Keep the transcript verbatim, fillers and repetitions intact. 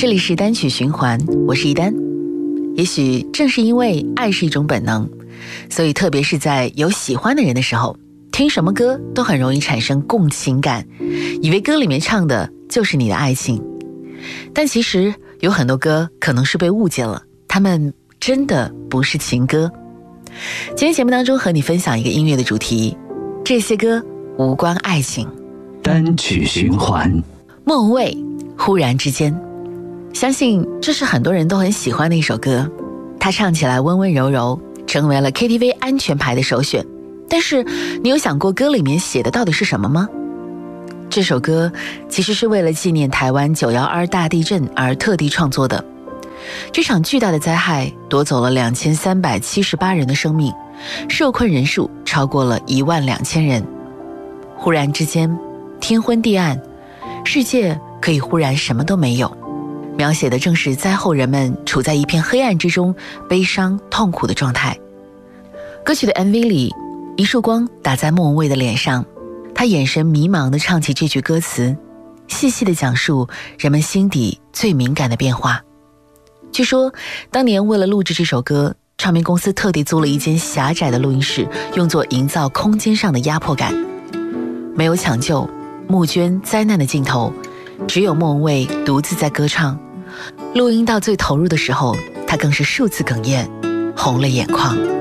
里是单曲循环，我是一丹。也许正是因为爱是一种本能，所以特别是在有喜欢的人的时候，听什么歌都很容易产生共情感，以为歌里面唱的就是你的爱情。但其实有很多歌可能是被误解了，他们真的不是情歌。今天节目当中和你分享一个音乐的主题，这些歌无关爱情。 单曲循环， 莫文蔚，忽然之间。相信这是很多人都很喜欢的一首歌，它唱起来温温柔柔，成为了 K T V 安全牌的首选。但是你有想过歌里面写的到底是什么吗？这首歌其实是为了纪念台湾九一二大地震而特地创作的。这场巨大的灾害夺走了两千三百七十八人的生命，受困人数超过了一万两千人。忽然之间，天昏地暗，世界可以忽然什么都没有。描写的正是灾后人们处在一片黑暗之中，悲伤痛苦的状态。歌曲的 M V 里，一束光打在莫文蔚的脸上，她眼神迷茫地唱起这句歌词，细细地讲述人们心底最敏感的变化。据说当年为了录制这首歌，唱片公司特地租了一间狭窄的录音室，用作营造空间上的压迫感。没有抢救、募捐、灾难的镜头，只有莫文蔚独自在歌唱。录音到最投入的时候，她更是数次哽咽，红了眼眶。